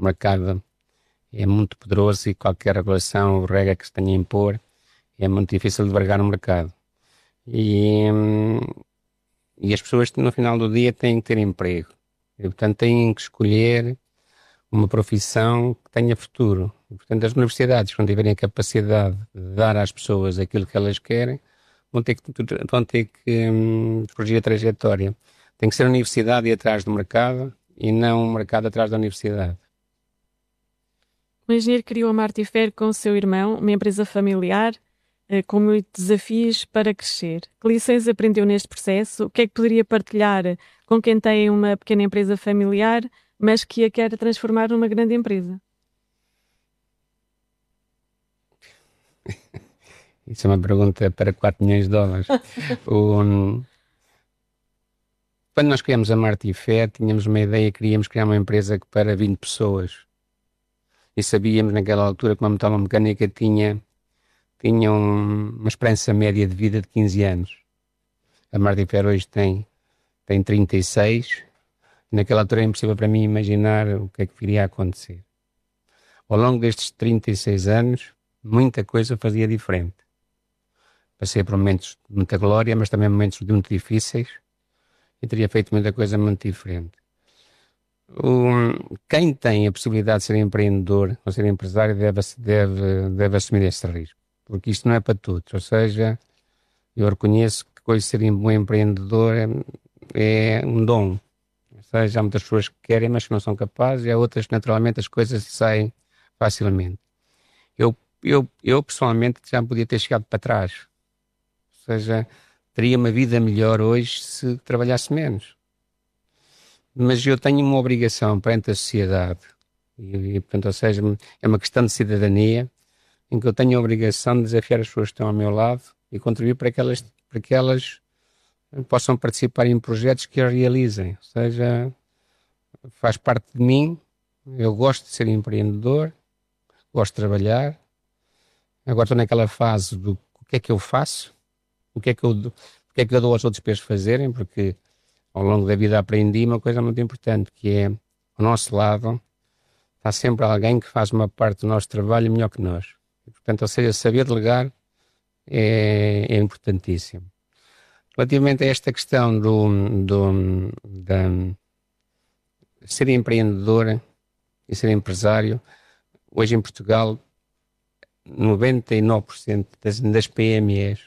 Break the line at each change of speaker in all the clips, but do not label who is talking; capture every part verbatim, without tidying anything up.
mercado é muito poderoso e qualquer regulação ou regra que se tenha a impor é muito difícil de barrar no mercado. E, hum, e as pessoas no final do dia têm que ter emprego. E, portanto, têm que escolher uma profissão que tenha futuro. E, portanto, as universidades, quando tiverem a capacidade de dar às pessoas aquilo que elas querem, vão ter que, vão ter que hum, corrigir a trajetória. Tem que ser a universidade ir atrás do mercado e não o mercado atrás da universidade.
O engenheiro criou a Martifer com o seu irmão, uma empresa familiar, com muitos desafios para crescer. Que lições aprendeu neste processo? O que é que poderia partilhar com quem tem uma pequena empresa familiar, mas que a quer transformar numa grande empresa?
Isso é uma pergunta para quatro milhões de dólares. o, quando nós criamos a Martifer, tínhamos uma ideia, queríamos criar uma empresa para vinte pessoas. E sabíamos naquela altura que uma metalomecânica tinha, tinha um, uma esperança média de vida de quinze anos. A Martifer hoje tem, tem trinta e seis. Naquela altura é impossível para mim imaginar o que é que viria a acontecer. Ao longo destes trinta e seis anos, muita coisa fazia diferente. Passei por momentos de muita glória, mas também momentos muito difíceis. E teria feito muita coisa muito diferente. Um, quem tem a possibilidade de ser empreendedor ou ser empresário deve, deve, deve assumir este risco, porque isto não é para todos. Ou seja, eu reconheço que hoje ser um bom empreendedor é, é um dom. Ou seja, há muitas pessoas que querem, mas que não são capazes, e há outras que naturalmente as coisas saem facilmente. Eu, eu, eu pessoalmente já podia ter chegado para trás. Ou seja, teria uma vida melhor hoje se trabalhasse menos. Mas eu tenho uma obrigação perante a sociedade, e, e, portanto, ou seja, é uma questão de cidadania, em que eu tenho a obrigação de desafiar as pessoas que estão ao meu lado e contribuir para que elas, para que elas possam participar em projetos que as realizem. Ou seja, faz parte de mim, eu gosto de ser empreendedor, gosto de trabalhar. Agora estou naquela fase do o que é que eu faço, o que é que eu, o que é que eu dou aos outros para eles fazerem, porque ao longo da vida aprendi uma coisa muito importante, que é, ao nosso lado, está sempre alguém que faz uma parte do nosso trabalho melhor que nós. E, portanto, ou seja, saber delegar é, é importantíssimo. Relativamente a esta questão do, do da, ser empreendedor e ser empresário, hoje em Portugal, noventa e nove por cento das, das P M Es,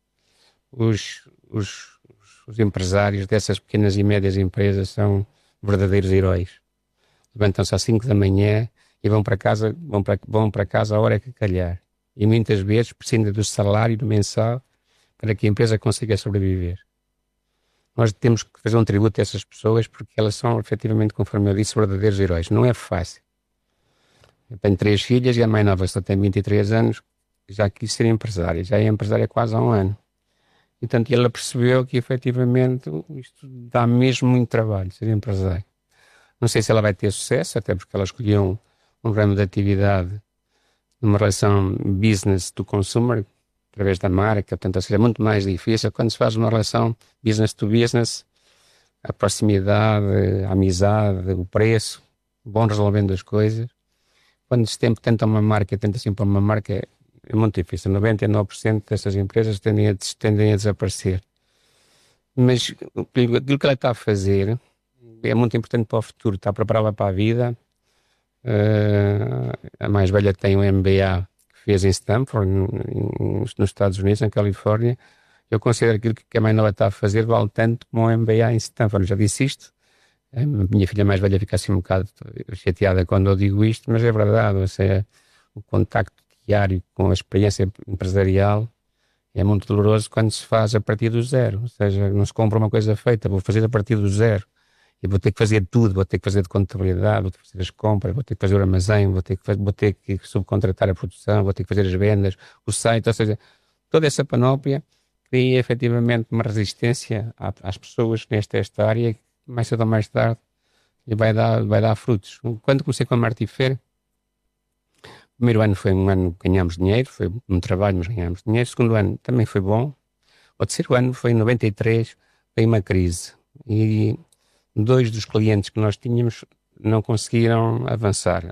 os, os Os empresários dessas pequenas e médias empresas são verdadeiros heróis. Levantam-se às cinco da manhã e vão para casa, vão para, vão para casa a hora que calhar. E muitas vezes precisam do salário do mensal para que a empresa consiga sobreviver. Nós temos que fazer um tributo a essas pessoas porque elas são, efetivamente, conforme eu disse, verdadeiros heróis. Não é fácil. Eu tenho três filhas e a mais nova só tem vinte e três anos, já quis ser empresária. Já é empresária quase há um ano. E, portanto, ela percebeu que, efetivamente, isto dá mesmo muito trabalho, ser empresário. Não sei se ela vai ter sucesso, até porque ela escolheu um, um ramo de atividade numa relação business to consumer, através da marca, portanto, ou seja, é muito mais difícil. Quando se faz uma relação business to business, a proximidade, a amizade, o preço, vão resolvendo as coisas. Quando se tem, tenta uma marca, tenta sempre uma marca, é, é muito difícil. noventa e nove por cento dessas empresas tendem a, tendem a desaparecer. Mas aquilo que ela está a fazer é muito importante para o futuro, está a prepará-la para a vida. Uh, a mais velha tem um M B A que fez em Stanford, nos Estados Unidos, na Califórnia. Eu considero aquilo que a mais nova está a fazer vale tanto como um M B A em Stanford. Eu já disse isto. A minha filha mais velha fica assim um bocado chateada quando eu digo isto, mas é verdade. Ou seja, o contacto diário com a experiência empresarial é muito doloroso quando se faz a partir do zero. Ou seja, não se compra uma coisa feita, vou fazer a partir do zero. E vou ter que fazer tudo, vou ter que fazer de contabilidade, vou ter que fazer as compras, vou ter que fazer o armazém, vou ter que, vou ter que subcontratar a produção, vou ter que fazer as vendas, o site, ou seja, toda essa panóplia cria efetivamente uma resistência às pessoas nesta esta área que mais cedo ou mais tarde vai dar, vai dar frutos. Quando comecei com a Martifer, o primeiro ano foi um ano que ganhámos dinheiro, foi um trabalho, mas ganhámos dinheiro. O segundo ano também foi bom. O terceiro ano foi em noventa e três, veio uma crise. E dois dos clientes que nós tínhamos não conseguiram avançar.